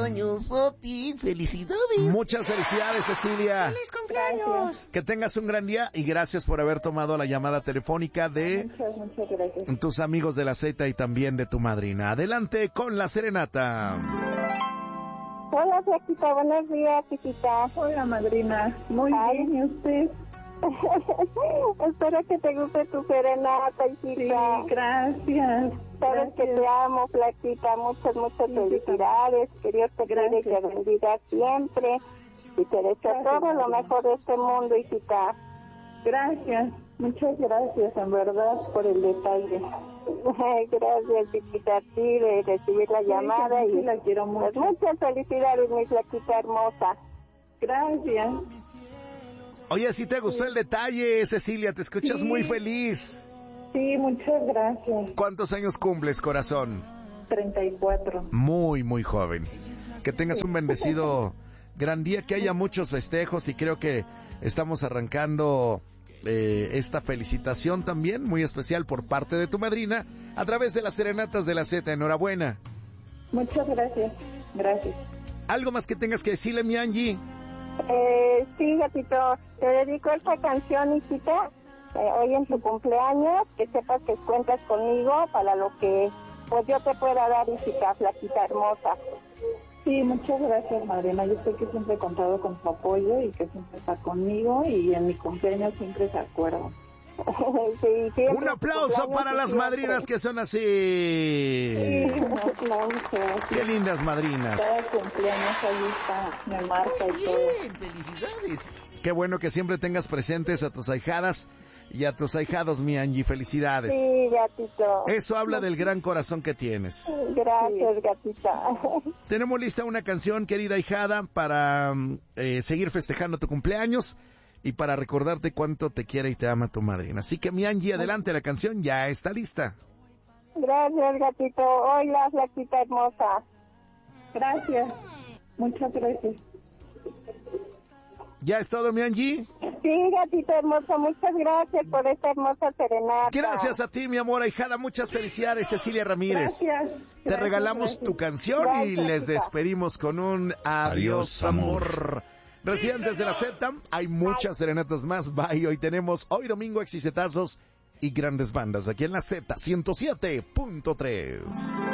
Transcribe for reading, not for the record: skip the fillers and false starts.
cumpleaños a ti. ¡Felicidades! Muchas felicidades, Cecilia. ¡Feliz cumpleaños! Que tengas un gran día y gracias por haber tomado la llamada telefónica de Muchas gracias. tus amigos de la Z y también de tu madrina. Adelante con la serenata. Hola, Flaquita, buenos días, chiquita. Hola, madrina. Muy bien, ¿y usted? Espero que te guste tu serenata, hijita. Sí, gracias. Sabes que te amo, Flaquita. Muchas felicidades. Que Dios te cuide y te bendiga siempre. Y te deseo todo lo mejor de este mundo, hijita. Gracias. Muchas gracias, en verdad, por el detalle. Gracias, chiquita, a ti de recibir la llamada. Sí, y la quiero mucho. Pues muchas felicidades, mi Flaquita hermosa. Gracias. Oye, si te gustó el detalle, Cecilia, te escuchas muy feliz. Sí, muchas gracias. ¿Cuántos años cumples, corazón? 34. Muy, muy joven. Que tengas un bendecido gran día, que haya muchos festejos y creo que estamos arrancando esta felicitación también muy especial por parte de tu madrina a través de las serenatas de la Z. Enhorabuena. Muchas gracias. Gracias. ¿Algo más que tengas que decirle, mi Angie? Sí, gatito, te dedico esta canción, hijita, hoy en tu cumpleaños, que sepas que cuentas conmigo para lo que pues yo te pueda dar, hijita, Flaquita hermosa. Sí, muchas gracias, madrina. Yo sé que siempre he contado con su apoyo y que siempre está conmigo y en mi cumpleaños siempre se acuerda. Sí, Un aplauso para las madrinas que son así. Sí, Qué lindas madrinas. Cada cumpleaños ahí está, me marca y todo. Bien, felicidades. Qué bueno que siempre tengas presentes a tus ahijadas y a tus ahijados, mi Angie. Felicidades. Sí, gatito. Eso habla del gran corazón que tienes. Gracias, gatita. Tenemos lista una canción, querida ahijada, para seguir festejando tu cumpleaños y para recordarte cuánto te quiere y te ama tu madrina. Así que, mi Angie, adelante, la canción ya está lista. Gracias, gatito. Hola, Flaquita hermosa. Gracias. Muchas gracias. ¿Ya es todo, mi Angie? Sí, gatito hermoso, muchas gracias por esta hermosa serenata. Gracias a ti, mi amor ahijada. Muchas felicidades, Cecilia Ramírez. Gracias. Te regalamos tu canción y les despedimos con un adiós, amor. Residentes de la Z, hay muchas serenatas más. Bye. Hoy tenemos, hoy domingo, exicetazos y grandes bandas aquí en la Z 107.3.